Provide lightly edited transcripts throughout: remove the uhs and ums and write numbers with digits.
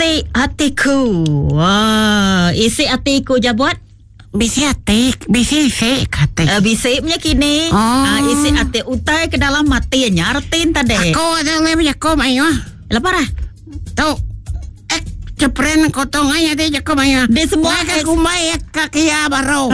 isi hatiku. Isi hatiku jabot. Bisi atik, bisi isi katik. Bisi punya kini. Isi hati utai ke dalam matinya artin tadi. Ako ada yang lebih jago mayo. Leparah. Tahu. Cepren kotongannya dia jago mayo. Dia semua kumai kaki ya baru.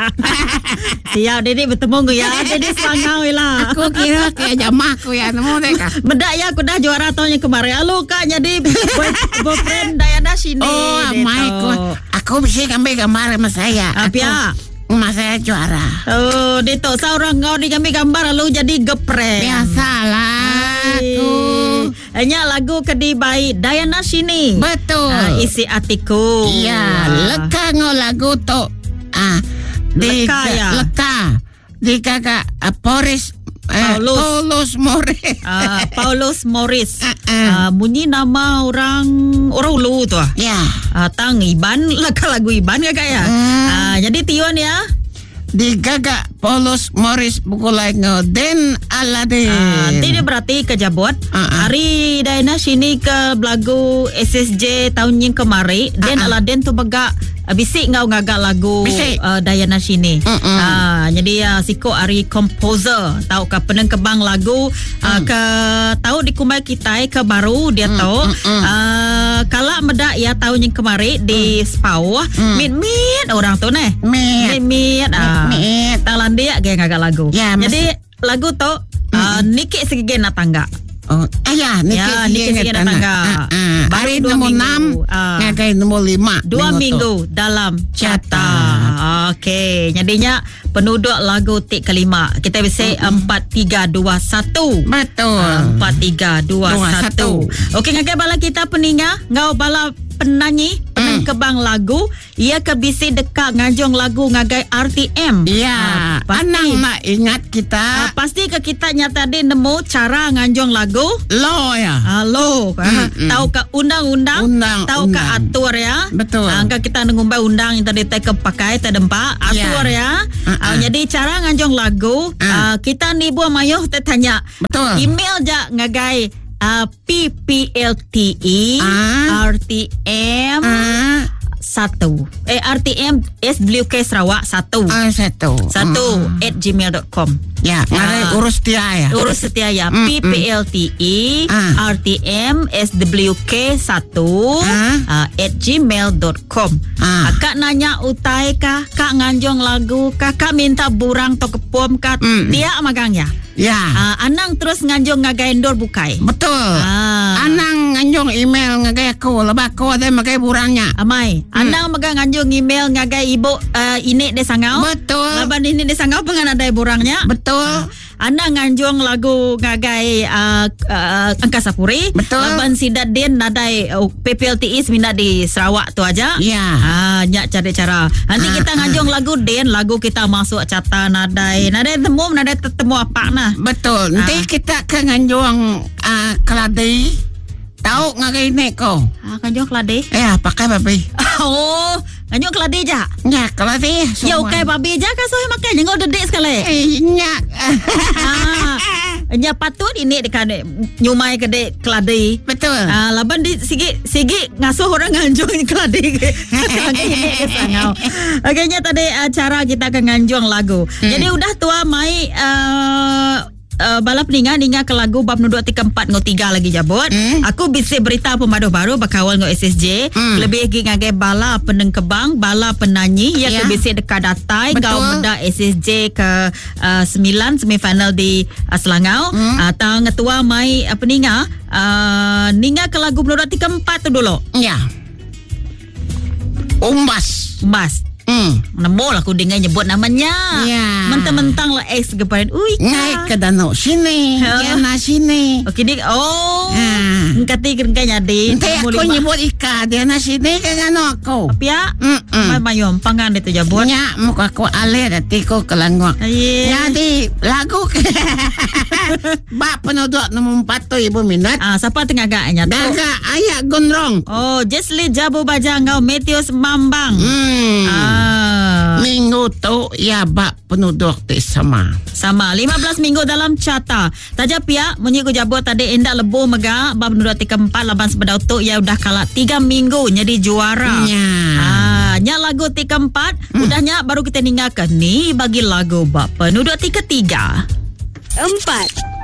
Siap Dede bertemu gue ya. Dede selangau lah. Aku kira kayak jamahku ya nemu deh kak. Bedak ya aku dah juara tahunnya kemarin. Halo kak jadi boyfriend Dayana sini. Oh my. Aku bisa ambil gambar sama saya. Apa? Mas saya juara. Oh, Dito seorang kau diambil gambar lalu jadi geprek. Biasalah aku. Hanya lagu kedi baik Dayana sini. Betul. Isi hatiku. Iya, leka ngo lagu tu. Leka ya. Leka. Di kakak Paulus Morris. Paulus Morris. Bunyi nama orang Ulu tu. Ya. Tang Iban, leka lagu Iban kakak ya. Jadi Tion ya. Di gagak Paulus Morris buku lain Den Aladin. Ini berarti kejabot. Hari Dayana sini ke lagu SSJ tahun yang kemarin. Den Aladin tu begak bisik ngau ngagak lagu Dayana sini. Jadi siko ari composer tahu ke penengkebang lagu ke tahu di kumai kita ke baru dia tahu. Kalau medak ya tahun yang kemarin di Spau mit orang tu neh. Mit talan dia gaya ngagak lagu. Ya, jadi lagu tu Niki Segegen Tangga. Niki Segegen Tangga. Hari nombor 6 ngagai nombor 5. 2 minggu dalam catat. Okey, jadinya penduduk lagu tik kelima. Kita bisa 4-3-2-1. Betul. 4-3-2-1. Okey, ngagai bala kita peninga, ngau bala penyanyi penengkebang lagu ia kebisi dekat ngajong lagu ngagai RTM. Ya, anang nak ingat kita. Pasti ke kita nyata dia nemu cara nganjong lagu. Lo ya. Lo. Tahu ke undang-undang. Tahu ke atur ya. Betul. Angka kita ngumbai undang yang tadi ke pakai terdempak atur ya. Jadi cara nganjong lagu kita ni buah mayuh tanya. Betul. Email je ngagai PPLTE RTM 1 RTM SWK Sarawak 1 @gmail.com. Ya, urus setia ya. Urus setia ya. PPLTE RTM SWK 1 @gmail.com. Kak nanya utai kah, kak nganjong lagu, kakak minta burang to kepom kah, dia magang ya. Ya. Anang terus nganjong ngagai endor bukai. Betul. Anang nganjong email ngagai aku, lebah aku ada magai burangnya. Amai. Anang magang nganjong email ngagai ibu ini de sangau. Betul. Laban ini de sangau pengen ada burangnya. Betul. Anang nganjong lagu ngagai Angkasa Puri. Betul. Laban sidat din nadai PPLTI semina di Sarawak tu aja. Ya. Nyak cari cara. Nanti kita nganjong lagu din, lagu kita masuk cata nadai tetemu apa nah. Betul. Nanti kita ke nganjong keladi. Tahu ngagai ini kau? Nganjong keladi? Ya, pakai babi. Oh, nganjong keladi je? Ya, keladi. Ya, okay babi je kan soalnya makan. Jangan dedek sekali. Nyak. Nya patut ini dekat nyumai ke dek keladi. Betul. Laban di sigi ngasuh orang nganjong keladi. Ini sangau. Okeynya tadi cara kita ke nganjong lagu. Jadi udah tua mai balap ninga ke lagu bab 234 ngo 3 lagi jabot. Aku bisa berita pembaru baru bakawal ngo SSJ. Lebih lagi ngagai bala penengkebang, bala penyanyi ya ke bisa dekat datai kau menda SSJ ke 9 semifinal di Selangau. Atau ngetua mai peninga ninga ke lagu 234 tu dulu. Ya. Umbas. Nemo lah aku dengar nyebut namanya. Ya. Mentang-mentang lah ex kepada naik ke danau sini. Kena sini. Okey dik. Ngkati kerengkanya dik. Nanti aku nyebut Ika. Dia na sini ke danau aku. Apa ya? Mayom pangan itu jabut. Nyak muka aku alih hati ko kelanguak. Jadi lagu bak penodok nombor 4 tu ibu minat. Siapa tengah agaknya tu? Daga ayak gondrong. Oh, Jesli Jabu Bajangau Metius Mambang. Minggu tu ya bak penduduk ti sama 15 minggu dalam cata. Taja pia menyiku jabut tadi endak lebuh mega bab penduduk tiga empat laban sebedau tu ya udah kalah 3 minggu jadi juara. Nya lagu tiga empat udahnya baru kita ninggalkan ni bagi lagu bab penduduk tiga 4